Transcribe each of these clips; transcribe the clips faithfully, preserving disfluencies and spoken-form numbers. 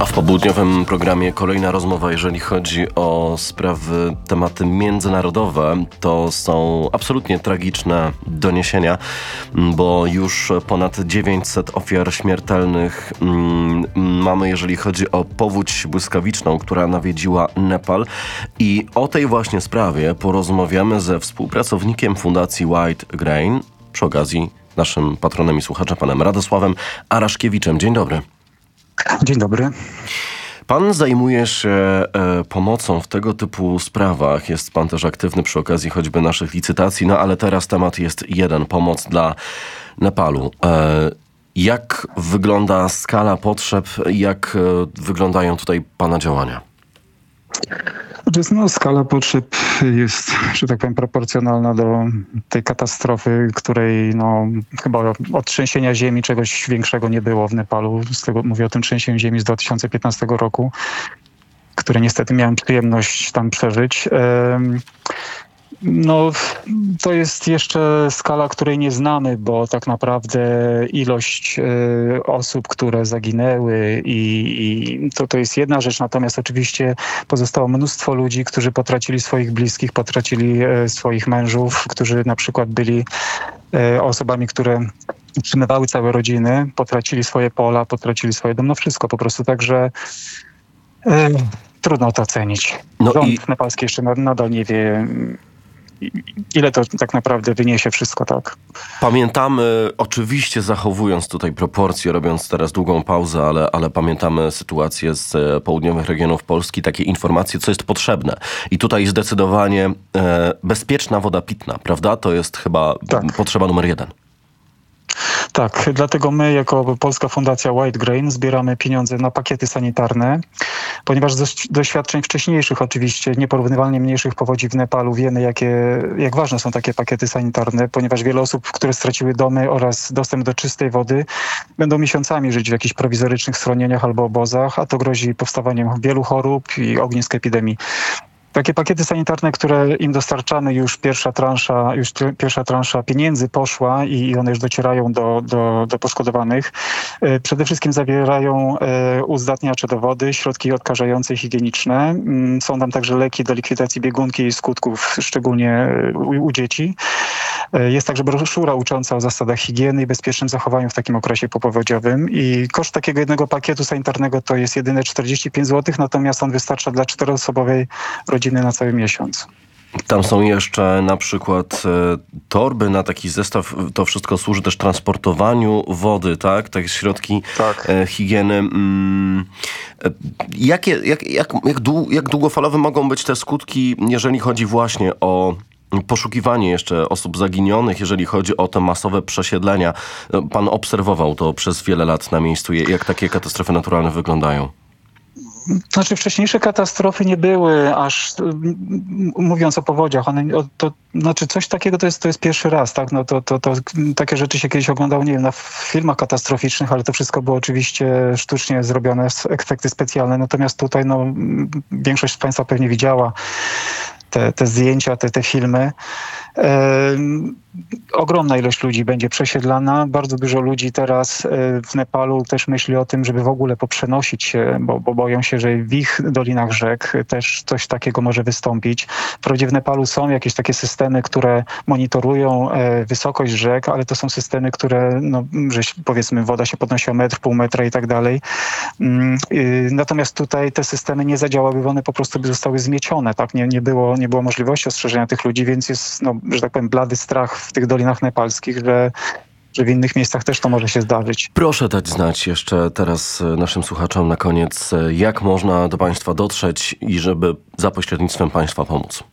A w popołudniowym programie kolejna rozmowa, jeżeli chodzi o sprawy, tematy międzynarodowe. To są absolutnie tragiczne doniesienia, bo już ponad dziewięćset ofiar śmiertelnych mm, mamy, jeżeli chodzi o powódź błyskawiczną, która nawiedziła Nepal. I o tej właśnie sprawie porozmawiamy ze współpracownikiem Fundacji White Grain, przy okazji naszym patronem i słuchaczem, panem Radosławem Araszkiewiczem. Dzień dobry. Dzień dobry. Pan zajmuje się e, pomocą w tego typu sprawach. Jest pan też aktywny przy okazji choćby naszych licytacji, no ale teraz temat jest jeden. Pomoc dla Nepalu. E, jak wygląda skala potrzeb? Jak e, wyglądają tutaj pana działania? No, skala potrzeb jest, że tak powiem, proporcjonalna do tej katastrofy, której no, chyba od trzęsienia ziemi czegoś większego nie było w Nepalu. Z tego mówię o tym trzęsieniu ziemi z dwa tysiące piętnastego roku, które niestety miałem przyjemność tam przeżyć. No, to jest jeszcze skala, której nie znamy, bo tak naprawdę ilość y, osób, które zaginęły i, i to, to jest jedna rzecz, natomiast oczywiście pozostało mnóstwo ludzi, którzy potracili swoich bliskich, potracili y, swoich mężów, którzy na przykład byli y, osobami, które utrzymywały całe rodziny, potracili swoje pola, potracili swoje domy, no wszystko po prostu, także y, trudno to ocenić. No Rząd i... nepalski jeszcze nadal nie wie, ile to tak naprawdę wyniesie wszystko, tak? Pamiętamy, oczywiście zachowując tutaj proporcje, robiąc teraz długą pauzę, ale, ale pamiętamy sytuację z południowych regionów Polski, takie informacje, co jest potrzebne. I tutaj zdecydowanie e, bezpieczna woda pitna, prawda? To jest chyba tak. Potrzeba numer jeden. Tak, dlatego my jako Polska Fundacja White Grain zbieramy pieniądze na pakiety sanitarne, ponieważ z doświadczeń wcześniejszych, oczywiście nieporównywalnie mniejszych powodzi w Nepalu, wiemy jakie, jak ważne są takie pakiety sanitarne, ponieważ wiele osób, które straciły domy oraz dostęp do czystej wody, będą miesiącami żyć w jakichś prowizorycznych schronieniach albo obozach, a to grozi powstawaniem wielu chorób i ognisk epidemii. Takie pakiety sanitarne, które im dostarczamy, już pierwsza transza, już pierwsza transza pieniędzy poszła i one już docierają do, do, do poszkodowanych. Przede wszystkim zawierają uzdatniacze do wody, środki odkażające, higieniczne. Są tam także leki do likwidacji biegunki i skutków, szczególnie u, u dzieci. Jest także broszura ucząca o zasadach higieny i bezpiecznym zachowaniu w takim okresie popowodziowym. I koszt takiego jednego pakietu sanitarnego to jest jedyne czterdzieści pięć złotych, natomiast on wystarcza dla czteroosobowej rodziny na cały miesiąc. Tam są jeszcze na przykład e, torby na taki zestaw. To wszystko służy też transportowaniu wody, tak? Takie środki tak. e, higieny. Mm, e, jakie, jak, jak, jak, dłu, jak długofalowe mogą być te skutki, jeżeli chodzi właśnie o poszukiwanie jeszcze osób zaginionych, jeżeli chodzi o te masowe przesiedlenia? Pan obserwował to przez wiele lat na miejscu, jak takie katastrofy naturalne wyglądają. Znaczy wcześniejsze katastrofy nie były aż, mówiąc o powodziach, one, to, znaczy coś takiego to jest, to jest pierwszy raz, tak? No to, to, to takie rzeczy się kiedyś oglądało, nie wiem, na filmach katastroficznych, ale to wszystko było oczywiście sztucznie zrobione, efekty specjalne, natomiast tutaj no, większość z Państwa pewnie widziała te, te zdjęcia, te, te filmy. E, ogromna ilość ludzi będzie przesiedlana. Bardzo dużo ludzi teraz w Nepalu też myśli o tym, żeby w ogóle poprzenosić się, bo, bo boją się, że w ich dolinach rzek też coś takiego może wystąpić. Wprawdzie w Nepalu są jakieś takie systemy, które monitorują e, wysokość rzek, ale to są systemy, które, no, że powiedzmy woda się podnosi o metr, pół metra i tak dalej. Mm, y, natomiast tutaj te systemy nie zadziałały, bo one po prostu by zostały zmiecione. Tak? Nie, nie, było, nie było możliwości ostrzeżenia tych ludzi, więc jest, no, że tak powiem, blady strach w tych dolinach nepalskich, że, że w innych miejscach też to może się zdarzyć. Proszę dać znać jeszcze teraz naszym słuchaczom na koniec, jak można do Państwa dotrzeć i żeby za pośrednictwem Państwa pomóc.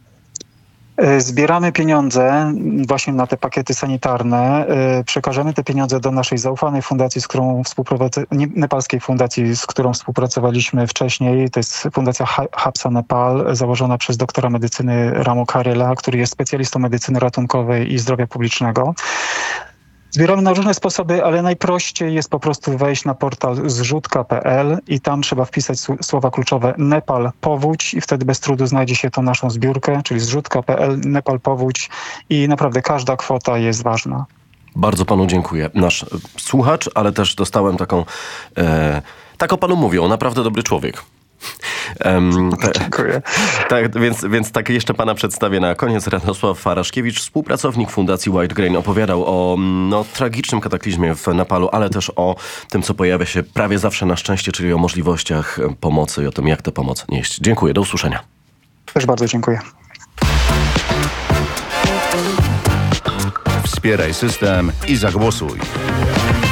Zbieramy pieniądze właśnie na te pakiety sanitarne. Przekażemy te pieniądze do naszej zaufanej fundacji, z którą współpracy... nepalskiej fundacji, z którą współpracowaliśmy wcześniej. To jest Fundacja Hapsa Nepal, założona przez doktora medycyny Ramu Karela, który jest specjalistą medycyny ratunkowej i zdrowia publicznego. Zbieramy na różne sposoby, ale najprościej jest po prostu wejść na portal zrzut kropka pe el i tam trzeba wpisać słowa kluczowe Nepal powódź i wtedy bez trudu znajdzie się tą naszą zbiórkę, czyli zrzut kropka pe el, Nepal powódź i naprawdę każda kwota jest ważna. Bardzo panu dziękuję. Nasz słuchacz, ale też dostałem taką... E, tak o panu mówią, naprawdę dobry człowiek. Um, ta, Dziękuję. Tak, więc, więc tak jeszcze pana przedstawię na koniec. Radosław Faraszkiewicz, współpracownik Fundacji White Grain, opowiadał o no, tragicznym kataklizmie w Nepalu, ale też o tym, co pojawia się prawie zawsze na szczęście, czyli o możliwościach pomocy i o tym, jak tę pomoc nieść. Dziękuję, do usłyszenia. Też bardzo dziękuję. Wspieraj system i zagłosuj.